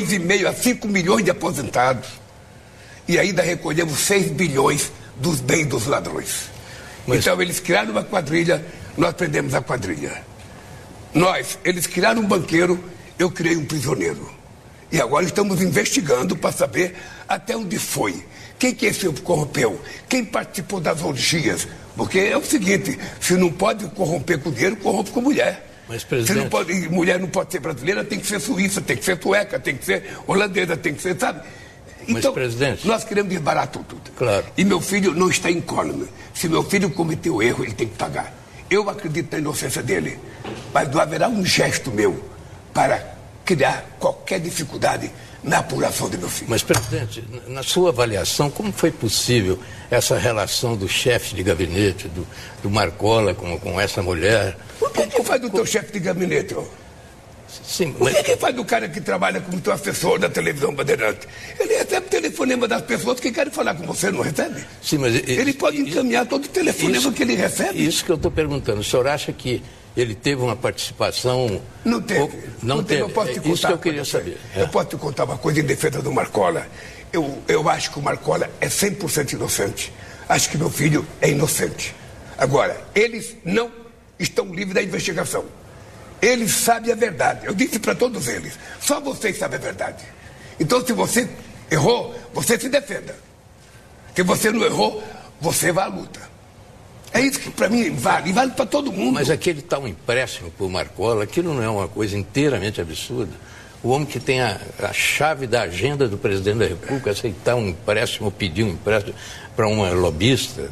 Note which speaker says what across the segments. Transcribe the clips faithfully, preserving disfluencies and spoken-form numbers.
Speaker 1: dois vírgula cinco a cinco milhões de aposentados. E ainda recolhemos seis bilhões dos bens dos ladrões. Mas... Então eles criaram uma quadrilha, nós prendemos a quadrilha. Nós, eles criaram um banqueiro, eu criei um prisioneiro. E agora estamos investigando para saber até onde foi. Quem que esse corrompeu? Quem participou das orgias? Porque é o seguinte, se não pode corromper com dinheiro, corrompe com mulher.
Speaker 2: Mas, presidente...
Speaker 1: se não pode, mulher não pode ser brasileira, tem que ser suíça, tem que ser sueca, tem que ser holandesa, tem que ser, sabe? Então,
Speaker 2: mas, presidente...
Speaker 1: nós queremos desbaratar tudo.
Speaker 2: Claro.
Speaker 1: E meu filho não está incólume. Se meu filho cometeu erro, ele tem que pagar. Eu acredito na inocência dele, mas não haverá um gesto meu para criar qualquer dificuldade na apuração de meu filho.
Speaker 2: Mas, presidente, na sua avaliação, como foi possível essa relação do chefe de gabinete, do, do Marcola, com, com essa mulher?
Speaker 1: O que, que faz do teu chefe de gabinete, ó?
Speaker 2: Sim,
Speaker 1: mas... O que,
Speaker 2: que
Speaker 1: faz do cara que trabalha como teu assessor da televisão Bandeirante? Ele recebe telefonema das pessoas que querem falar com você, não recebe?
Speaker 2: Sim, mas...
Speaker 1: Ele pode encaminhar todo o telefonema isso, que ele recebe.
Speaker 2: Isso que eu estou perguntando. O senhor acha que ele teve uma participação...
Speaker 1: Não teve.
Speaker 2: Ou... Não,
Speaker 1: não teve.
Speaker 2: teve.
Speaker 1: Eu posso te contar
Speaker 2: isso que eu queria saber.
Speaker 1: Eu é. posso te contar uma coisa em defesa do Marcola. Eu, eu acho que o Marcola é cem por cento inocente. Acho que meu filho é inocente. Agora, eles não estão livres da investigação. Eles sabem a verdade. Eu disse para todos eles, só vocês sabem a verdade. Então, se você errou, você se defenda. Se você não errou, você vai à luta. É isso que para mim vale, e vale para todo mundo.
Speaker 2: Mas aquele tal empréstimo por Marcola, aquilo não é uma coisa inteiramente absurda? O homem que tem a, a chave da agenda do presidente da República aceitar um empréstimo, pedir um empréstimo para uma lobista...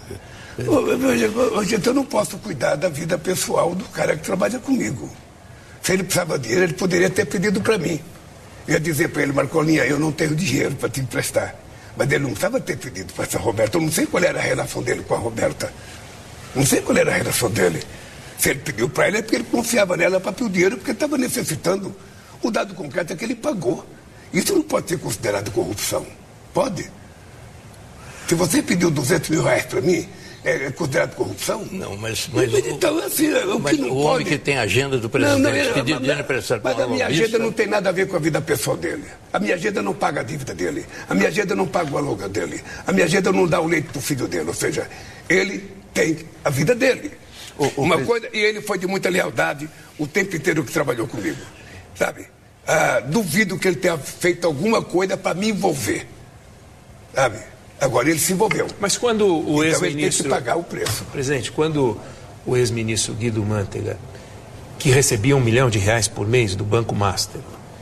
Speaker 1: Hoje eu não posso cuidar da vida pessoal do cara que trabalha comigo. Se ele precisava de dinheiro, ele poderia ter pedido para mim. Eu ia dizer para ele, Marcolinha, eu não tenho dinheiro para te emprestar. Mas ele não precisava ter pedido para essa Roberta. Eu não sei qual era a relação dele com a Roberta. Não sei qual era a relação dele. Se ele pediu para ela é porque ele confiava nela para pedir o dinheiro, porque ele estava necessitando. O dado concreto é que ele pagou. Isso não pode ser considerado corrupção. Pode? Se você pediu duzentos mil reais para mim, é considerado corrupção?
Speaker 2: Não, mas... mas
Speaker 1: então, assim, o
Speaker 2: mas
Speaker 1: que não
Speaker 2: o
Speaker 1: pode...
Speaker 2: homem que tem a agenda do presidente, não, não, pedir dinheiro emprestado para
Speaker 1: Mas a minha
Speaker 2: lobista...
Speaker 1: agenda não tem nada a ver com a vida pessoal dele. A minha agenda não paga a dívida dele. A minha agenda não paga o aluguel dele. A minha agenda não dá o leite para o filho dele. Ou seja, ele tem a vida dele. O, o Uma pres... coisa, e ele foi de muita lealdade o tempo inteiro que trabalhou comigo. Sabe? Ah, duvido que ele tenha feito alguma coisa para me envolver. Sabe? Agora ele se envolveu.
Speaker 3: Mas quando o
Speaker 1: então
Speaker 3: ex-ministro...
Speaker 1: ele tem que pagar o preço.
Speaker 3: Presidente, quando o ex-ministro Guido Mantega, que recebia um milhão de reais por mês do Banco Master,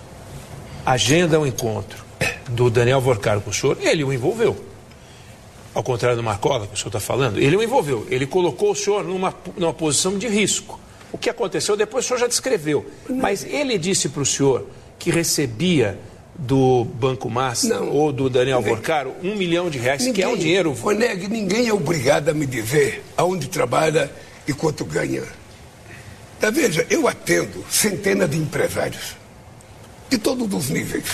Speaker 3: agenda um encontro do Daniel Vorcaro com o senhor, ele o envolveu. Ao contrário do Marcola, que o senhor está falando, ele o envolveu. Ele colocou o senhor numa, numa posição de risco. O que aconteceu depois o senhor já descreveu. Mas ele disse para o senhor que recebia do Banco Master não, ou do Daniel ninguém, Vorcaro um milhão de reais, ninguém, que é um dinheiro...
Speaker 1: Oneg, ninguém é obrigado a me dizer aonde trabalha e quanto ganha. Tá, veja, eu atendo centenas de empresários de todos os níveis,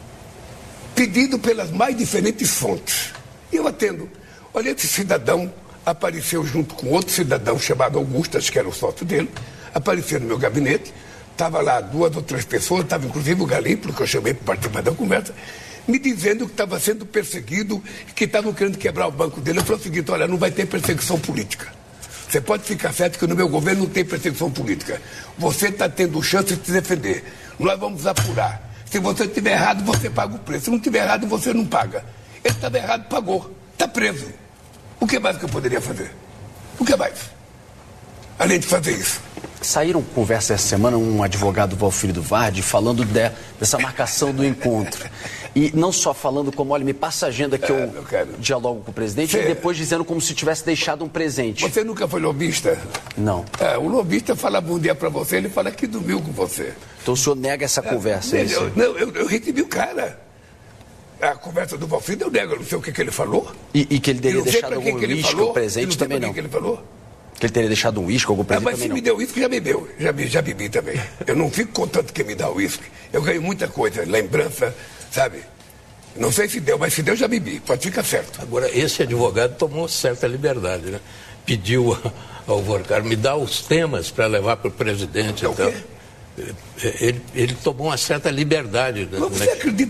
Speaker 1: pedido pelas mais diferentes fontes. E eu atendo. Olha, esse cidadão apareceu junto com outro cidadão chamado Augusto, acho que era o sócio dele, apareceu no meu gabinete. Estava lá duas ou três pessoas, estava inclusive o Galípolo, que eu chamei para participar da conversa, me dizendo que estava sendo perseguido, que estavam querendo quebrar o banco dele. Eu falei o seguinte, olha, não vai ter perseguição política. Você pode ficar certo que no meu governo não tem perseguição política. Você está tendo chance de se defender. Nós vamos apurar. Se você estiver errado, você paga o preço. Se não estiver errado, você não paga. Ele estava errado, pagou. Está preso. O que mais que eu poderia fazer? O que mais? Além de fazer isso.
Speaker 4: Saíram conversa essa semana um advogado Valfrido Vardi falando de, dessa marcação do encontro. E não só falando como, olha, me passa a agenda que eu, eu quero. dialogo com o presidente, Cê... e depois dizendo como se tivesse deixado um presente.
Speaker 1: Você nunca foi lobista?
Speaker 4: Não.
Speaker 1: É, o lobista fala bom dia pra você, ele fala que dormiu com você.
Speaker 4: Então o senhor nega essa conversa, é,
Speaker 1: é isso? Eu, não, eu, eu recebi o cara. A conversa do Valfrido eu nego, eu não sei o que, que ele falou.
Speaker 4: E, e que ele teria deixado algum uísque ou presente
Speaker 1: não
Speaker 4: também não?
Speaker 1: Que ele falou.
Speaker 4: Que ele teria deixado um uísque, algum presente
Speaker 1: é, mas
Speaker 4: também
Speaker 1: se
Speaker 4: não.
Speaker 1: me deu uísque, já bebeu. Já, já bebi também. Eu não fico contando que me dá uísque. Eu ganho muita coisa, lembrança, sabe? Não sei se deu, mas se deu, já bebi. Pode ficar certo.
Speaker 2: Agora, esse advogado tomou certa liberdade, né? Pediu ao Vorcaro, me dá os temas para levar para o presidente.
Speaker 1: É o
Speaker 2: então,
Speaker 1: quê?
Speaker 2: Ele, ele tomou uma certa liberdade.
Speaker 1: Mas
Speaker 2: né?
Speaker 1: você acredita